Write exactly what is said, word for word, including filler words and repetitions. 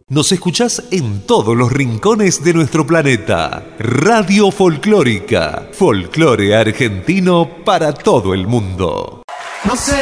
Nos escuchás en todos los rincones de nuestro planeta. Radio Folclórica. Folclore argentino para todo el mundo. No sé.